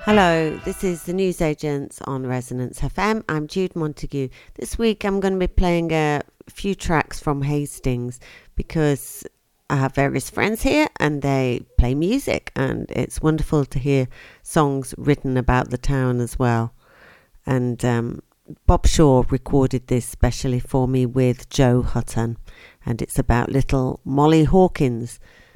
Hello, this is the Newsagents on Resonance FM. I'm Jude Montague. This week I'm going to be playing a few tracks from Hastings because I have various friends here and they play music, and it's wonderful to hear songs written about the town as well. And Bob Shaw recorded this specially for me with Joe Hutton, and it's about little Molly Hawkins.